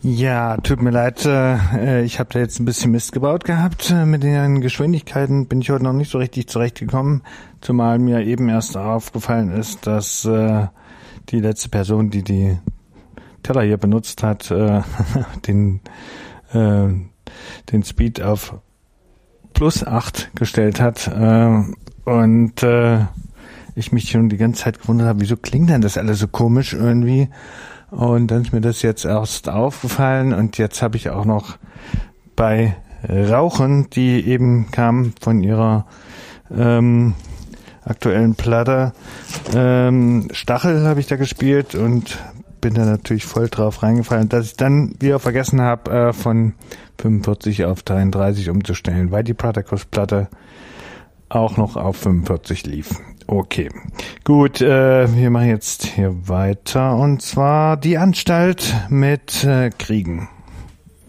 Ja, tut mir leid, ich habe da jetzt ein bisschen Mist gebaut gehabt. Mit den Geschwindigkeiten bin ich heute noch nicht so richtig zurechtgekommen, zumal mir eben erst aufgefallen ist, dass die letzte Person, die die Teller hier benutzt hat, den Speed auf +8 gestellt hat und ich mich schon die ganze Zeit gewundert habe, wieso klingt denn das alles so komisch irgendwie? Und dann ist mir das jetzt erst aufgefallen und jetzt habe ich auch noch bei Rauchen, die eben kam von ihrer aktuellen Platte, Stachel habe ich da gespielt und bin da natürlich voll drauf reingefallen, dass ich dann wieder vergessen habe, von 45 auf 33 umzustellen, weil die Platypus-Platte auch noch auf 45 lief. Okay, gut, wir machen jetzt hier weiter und zwar die Anstalt mit Kriegen.